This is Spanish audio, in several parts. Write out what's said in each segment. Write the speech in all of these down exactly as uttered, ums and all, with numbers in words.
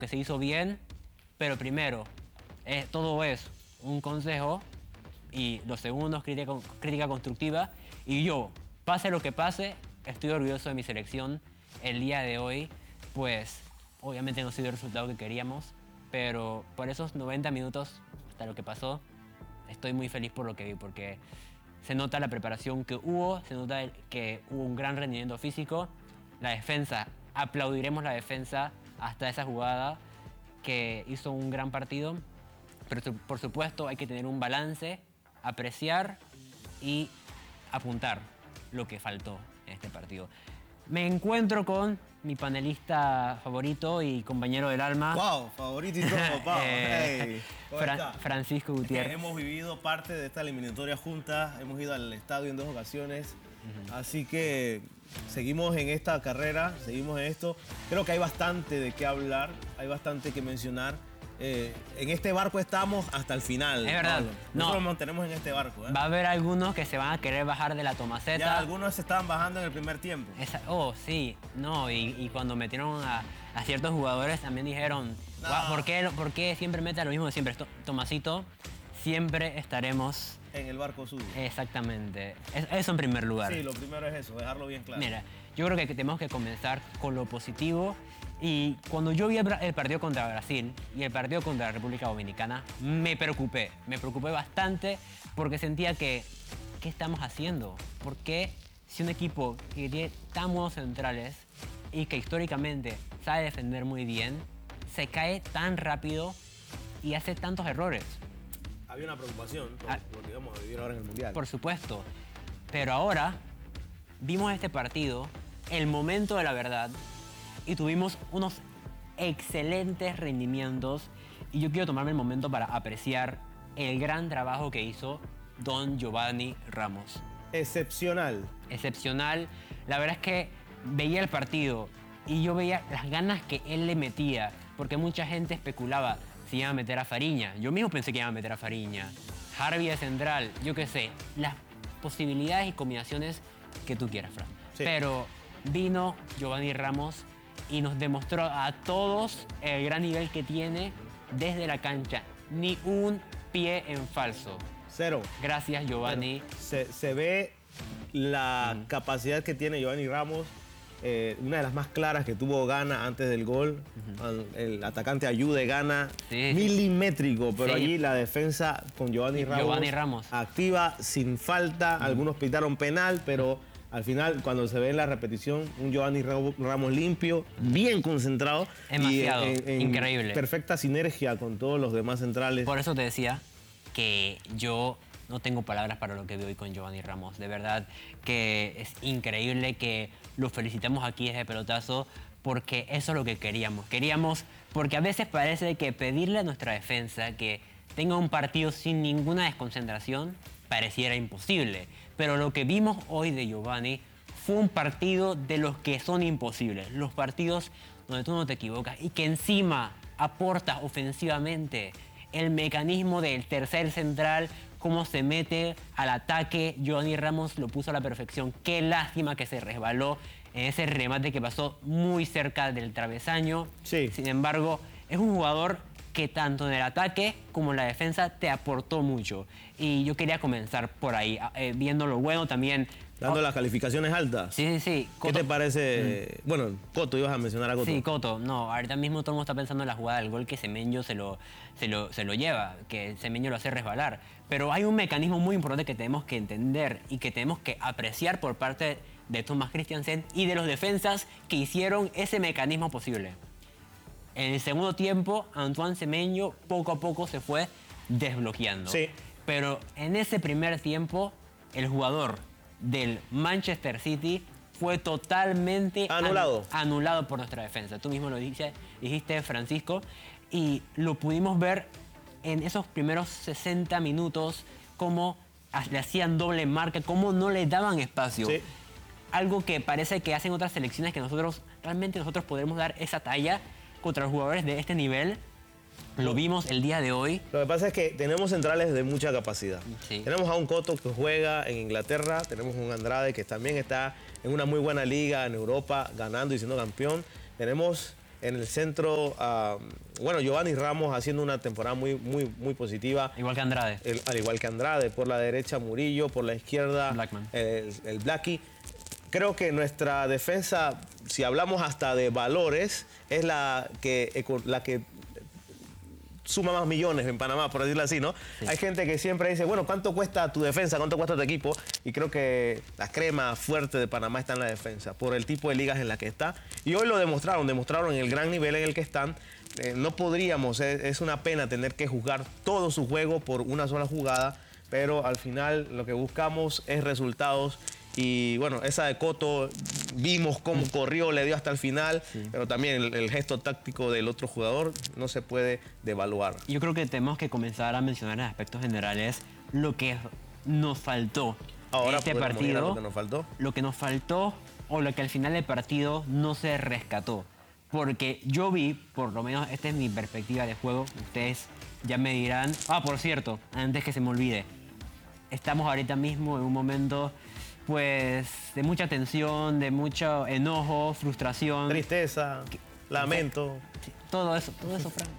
que se hizo bien, pero primero, eh, todo es un consejo y lo segundo es crítica, crítica constructiva. Y yo, pase lo que pase, estoy orgulloso de mi selección. El día de hoy, pues, obviamente no ha sido el resultado que queríamos, pero por esos noventa minutos, hasta lo que pasó, estoy muy feliz por lo que vi, porque se nota la preparación que hubo, se nota que hubo un gran rendimiento físico. La defensa, aplaudiremos la defensa hasta esa jugada que hizo un gran partido, pero por supuesto hay que tener un balance, apreciar y apuntar lo que faltó en este partido. Me encuentro con mi panelista favorito y compañero del alma. ¡Wow! Favorito y todo, Pau. eh, Hey, Fra Francisco Gutiérrez. Hemos vivido parte de esta eliminatoria juntas, hemos ido al estadio en dos ocasiones, uh-huh. Así que seguimos en esta carrera, seguimos en esto. Creo que hay bastante de qué hablar, hay bastante que mencionar. Eh, en este barco estamos hasta el final. Es verdad. Pablo. No. Nosotros nos mantenemos en este barco. ¿eh? Va a haber algunos que se van a querer bajar de la Tomaceta. Ya algunos se estaban bajando en el primer tiempo. Esa, oh, sí. No, y, y cuando metieron a, a ciertos jugadores también dijeron, no. ¿por qué, ¿por qué siempre mete a lo mismo de siempre? Tomasito, siempre estaremos... En el barco suyo. Exactamente. Es, eso en primer lugar. Sí, lo primero es eso, dejarlo bien claro. Mira, yo creo que tenemos que comenzar con lo positivo. Y cuando yo vi el, el partido contra Brasil y el partido contra la República Dominicana, me preocupé. Me preocupé bastante porque sentía que, ¿qué estamos haciendo? ¿Por qué si un equipo que tiene tan buenos centrales y que históricamente sabe defender muy bien, se cae tan rápido y hace tantos errores? Había una preocupación por ah, lo que íbamos a vivir ahora en el Mundial. Por supuesto. Pero ahora vimos este partido, el momento de la verdad, y tuvimos unos excelentes rendimientos. Y yo quiero tomarme el momento para apreciar el gran trabajo que hizo don Giovanni Ramos. Excepcional. Excepcional. La verdad es que veía el partido y yo veía las ganas que él le metía, porque mucha gente especulaba si iba a meter a Fariña. Yo mismo pensé que iba a meter a Fariña. Harvey de central, yo qué sé, las posibilidades y combinaciones que tú quieras, Fran. Sí. Pero vino Giovanni Ramos y nos demostró a todos el gran nivel que tiene desde la cancha. Ni un pie en falso. Cero. Gracias, Giovanni. Se, se ve la mm. capacidad que tiene Giovanni Ramos. Eh, una de las más claras que tuvo Gana antes del gol. Uh-huh. El atacante ayude Gana. Sí. Milimétrico, pero sí. Allí la defensa con Giovanni Ramos, Giovanni Ramos activa, sin falta. Uh-huh. Algunos pitaron penal, pero al final, cuando se ve en la repetición, un Giovanni Ramos limpio, bien concentrado. Demasiado, y en, en increíble. Perfecta sinergia con todos los demás centrales. Por eso te decía que yo no tengo palabras para lo que vi hoy con Giovanni Ramos. De verdad que es increíble, que lo felicitamos aquí desde Pelotazo, porque eso es lo que queríamos. Queríamos, porque a veces parece que pedirle a nuestra defensa que tenga un partido sin ninguna desconcentración pareciera imposible. Pero lo que vimos hoy de Giovanni fue un partido de los que son imposibles. Los partidos donde tú no te equivocas y que encima aportas ofensivamente. El mecanismo del tercer central, cómo se mete al ataque. Giovanni Ramos lo puso a la perfección. Qué lástima que se resbaló en ese remate que pasó muy cerca del travesaño. Sí. Sin embargo, es un jugador que tanto en el ataque como en la defensa te aportó mucho. Y yo quería comenzar por ahí, eh, viendo lo bueno también. Dando oh, las calificaciones altas. Sí, sí, sí. Coto. ¿Qué te parece? Mm. Bueno, Coto, ibas a mencionar a Coto. Sí, Coto. No, ahorita mismo todo el mundo está pensando en la jugada del gol que Semenyo se lo, se lo, se lo lleva, que Semenyo lo hace resbalar. Pero hay un mecanismo muy importante que tenemos que entender y que tenemos que apreciar por parte de Thomas Christiansen y de los defensas que hicieron ese mecanismo posible. En el segundo tiempo, Antoine Semenyo poco a poco se fue desbloqueando. Sí. Pero en ese primer tiempo, el jugador del Manchester City fue totalmente anulado. An anulado por nuestra defensa. Tú mismo lo dijiste, dijiste, Francisco, y lo pudimos ver en esos primeros sesenta minutos, cómo le hacían doble marca, cómo no le daban espacio. Sí. Algo que parece que hacen otras selecciones, que nosotros, realmente nosotros podremos dar esa talla contra los jugadores de este nivel. Lo vimos el día de hoy. Lo que pasa es que tenemos centrales de mucha capacidad. Sí. Tenemos a un Coto que juega en Inglaterra, tenemos un Andrade que también está en una muy buena liga en Europa, ganando y siendo campeón. Tenemos En el centro, uh, bueno, Giovanni Ramos haciendo una temporada muy, muy, muy positiva. Igual que Andrade. El, al igual que Andrade. Por la derecha Murillo, por la izquierda Blackman. El, el Blackie. Creo que nuestra defensa, si hablamos hasta de valores, es la que, la que suma más millones en Panamá, por decirlo así, ¿no? Sí. Hay gente que siempre dice, bueno, ¿cuánto cuesta tu defensa? ¿Cuánto cuesta tu equipo? Y creo que la crema fuerte de Panamá está en la defensa, por el tipo de ligas en la que está. Y hoy lo demostraron, demostraron en el gran nivel en el que están. Eh, no podríamos, es, es una pena tener que juzgar todo su juego por una sola jugada, pero al final lo que buscamos es resultados. Y bueno, esa de Cotto, vimos cómo corrió, le dio hasta el final, sí. Pero también el, el gesto táctico del otro jugador no se puede devaluar. Yo creo que tenemos que comenzar a mencionar en aspectos generales lo que nos faltó Ahora en este partido. Lo que nos faltó. Lo que nos faltó o lo que al final del partido no se rescató. Porque yo vi, por lo menos esta es mi perspectiva de juego, ustedes ya me dirán. Ah, por cierto, antes que se me olvide, estamos ahorita mismo en un momento pues de mucha tensión, de mucho enojo, frustración. Tristeza, que, lamento. Sí, todo eso, todo eso, Fran.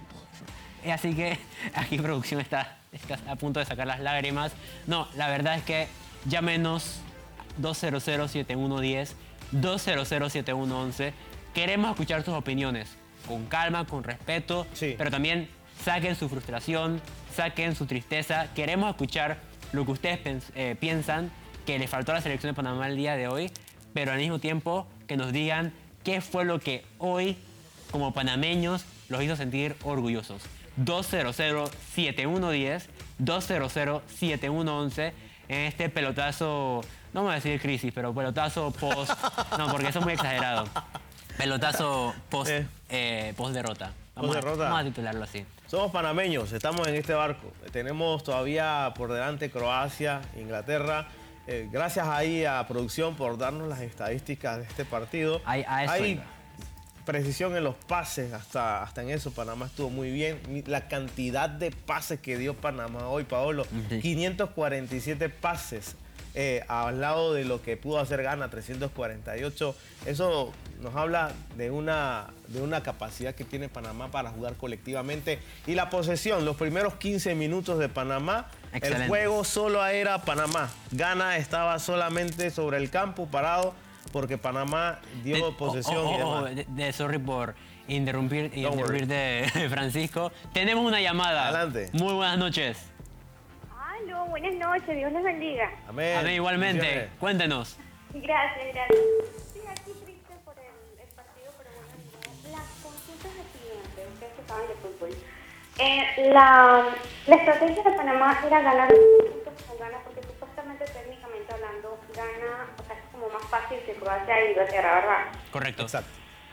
Así que aquí producción está, está a punto de sacar las lágrimas. No, la verdad es que llámenos dos cero cero, siete uno uno cero, dos cero cero, siete uno uno uno. Queremos escuchar sus opiniones con calma, con respeto, sí. Pero también saquen su frustración, saquen su tristeza. Queremos escuchar lo que ustedes eh, piensan que le faltó a la selección de Panamá el día de hoy, pero al mismo tiempo que nos digan qué fue lo que hoy, como panameños, los hizo sentir orgullosos. dos cero cero, siete uno uno cero, dos cero cero, siete uno uno cero en este pelotazo, no me voy a decir crisis, pero pelotazo post... no, porque eso es muy exagerado. Pelotazo post, eh. Eh, post derrota. Vamos, post derrota. A, vamos a titularlo así. Somos panameños, estamos en este barco. Tenemos todavía por delante Croacia, Inglaterra. Eh, gracias ahí a producción por darnos las estadísticas de este partido. Hay, a eso Hay iba. precisión en los pases, hasta, hasta en eso Panamá estuvo muy bien. La cantidad de pases que dio Panamá hoy, Paolo, sí. quinientos cuarenta y siete pases eh, al lado de lo que pudo hacer Ghana, trescientos cuarenta y ocho. Eso nos habla de una, de una capacidad que tiene Panamá para jugar colectivamente. Y la posesión, los primeros quince minutos de Panamá, excelente. El juego solo era Panamá. Ghana estaba solamente sobre el campo parado porque Panamá dio de, posesión. Oh, oh, y demás. oh, de, de, sorry por interrumpir, interrumpir de Francisco. Tenemos una llamada. Adelante. Muy buenas noches. Aló, buenas noches. Dios les bendiga. Amén. Amén, igualmente. Cuéntenos. Gracias, gracias. Sí, aquí triste por el, el partido, pero bueno, las consultas es la siguiente. Ustedes que saben de fútbol. Eh, la, la estrategia de Panamá era ganar puntos con Ghana porque supuestamente, técnicamente hablando, Ghana, o sea, es como más fácil que Croacia e Inglaterra, ¿verdad? Correcto. Exacto.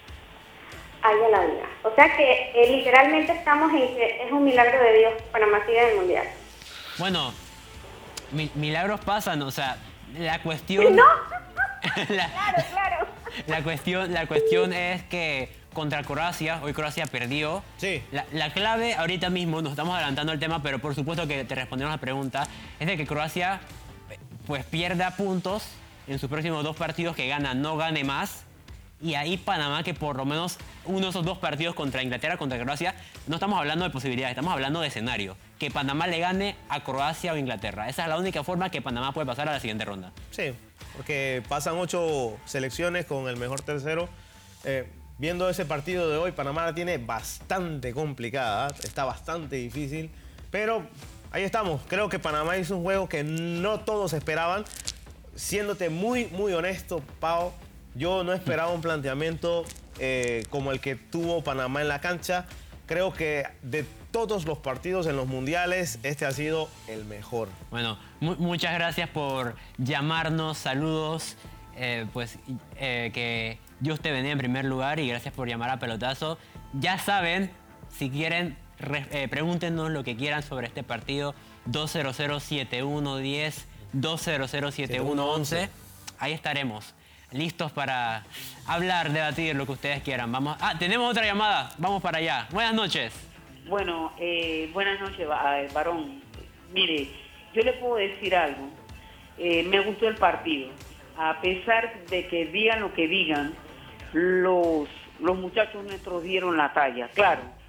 Ahí a la vida. O sea que eh, literalmente estamos en que es un milagro de Dios que Panamá siga en el Mundial. Bueno, mi, milagros pasan, o sea, la cuestión... ¿No? la, claro, claro. La cuestión, la cuestión es que contra Croacia, hoy Croacia perdió. Sí. La, la clave ahorita mismo, nos estamos adelantando el tema, pero por supuesto que te respondemos la pregunta, es de que Croacia pues pierda puntos en sus próximos dos partidos, que gana, no gane más. Y ahí Panamá, que por lo menos uno de esos dos partidos contra Inglaterra, contra Croacia, no estamos hablando de posibilidades, estamos hablando de escenario. Que Panamá le gane a Croacia o Inglaterra. Esa es la única forma que Panamá puede pasar a la siguiente ronda. Sí, porque pasan ocho selecciones con el mejor tercero. Eh, viendo ese partido de hoy, Panamá la tiene bastante complicada, ¿eh? Está bastante difícil, pero ahí estamos. Creo que Panamá hizo un juego que no todos esperaban. Siéndote muy, muy honesto, Pau, yo no esperaba un planteamiento eh, como el que tuvo Panamá en la cancha. Creo que de todos los partidos en los mundiales, este ha sido el mejor. Bueno, mu muchas gracias por llamarnos, saludos, eh, pues eh, que Dios te bendiga en primer lugar y gracias por llamar a Pelotazo. Ya saben, si quieren, eh, pregúntenos lo que quieran sobre este partido, dos cero cero, siete uno uno cero, dos cero cero, siete uno uno uno. Ahí estaremos, listos para hablar, debatir, lo que ustedes quieran. Vamos. Ah, tenemos otra llamada, vamos para allá. Buenas noches. Bueno, eh, buenas noches, varón. Mire, yo le puedo decir algo. Eh, me gustó el partido. A pesar de que digan lo que digan, los los muchachos nuestros dieron la talla. Claro,